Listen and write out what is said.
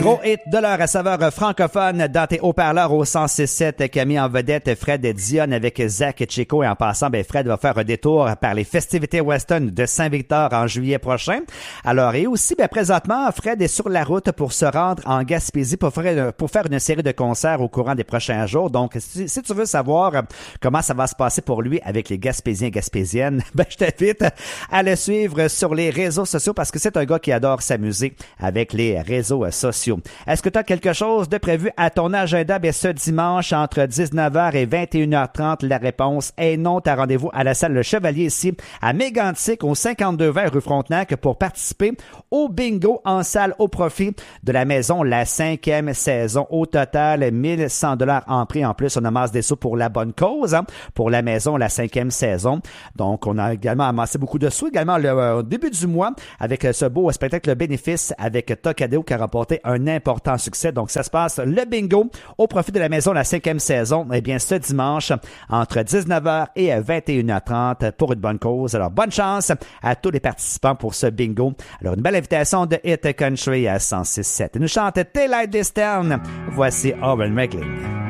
Gros hit de leur saveur francophone dans tes haut-parleurs au 106.7 qui a mis en vedette Fred Dion avec Zach et Chico. Et en passant, Fred va faire un détour par les festivités western de Saint-Victor en juillet prochain. Alors, et aussi, présentement, Fred est sur la route pour se rendre en Gaspésie pour faire une série de concerts au courant des prochains jours. Donc, si tu veux savoir comment ça va se passer pour lui avec les Gaspésiens et Gaspésiennes, je t'invite à le suivre sur les réseaux sociaux parce que c'est un gars qui adore s'amuser avec les réseaux sociaux. Est-ce que tu as quelque chose de prévu à ton agenda? Ce dimanche, entre 19h et 21h30, la réponse est non. T'as rendez-vous à la salle Le Chevalier ici, à Mégantic, au 5220 rue Frontenac, pour participer au bingo en salle au profit de la maison La 5e saison. Au total, 1100 $ en prix. En plus, on amasse des sous pour la bonne cause, pour la maison La 5e saison. Donc, on a également amassé beaucoup de sous, également au début du mois, avec ce beau spectacle Le Bénéfice avec Tocadéo qui a remporté un important succès. Donc, ça se passe le bingo au profit de la maison La 5e saison, ce dimanche, entre 19h et 21h30 pour une bonne cause. Alors, bonne chance à tous les participants pour ce bingo. Alors, une belle invitation de Hit Country à 106.7. Il nous chante Taillight This Town. Voici Owen Meckling.